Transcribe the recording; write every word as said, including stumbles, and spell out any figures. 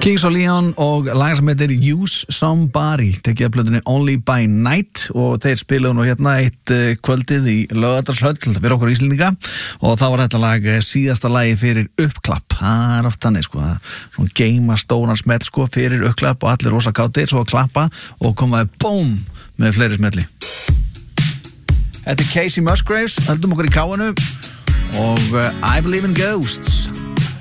Kings of Leon og lag sem heitir Use Somebody, tekið af plötunni Only by Night, og þeir spiluðu nú hérna eitt uh, kvöldið í Laugardalshöll fyrir okkur Íslendinga, og þá var þetta lag síðasta lagi fyrir uppklapp. Það er oft þannig sko, svona geima stóran smell sko fyrir uppklapp og allir rosa kátir, svo að klappa og komaði BOOM með fleiri smelli. Þetta er Casey Musgraves, höldum okkur í káinu og uh, I Believe in Ghosts.